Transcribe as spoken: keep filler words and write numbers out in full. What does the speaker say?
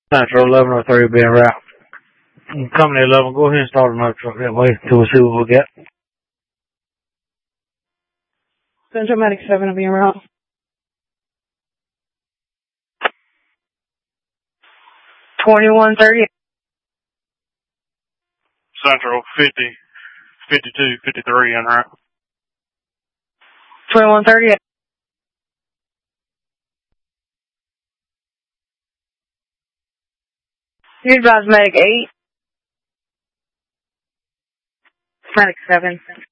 Central eleven oh three being route. Company eleven, go ahead and start another truck that way till we see what we get. Central Medic seven will be en route. twenty-one thirty. Central fifty, fifty-two, fifty-three en route. twenty-one thirty. You advise Medic eight. Medic seven.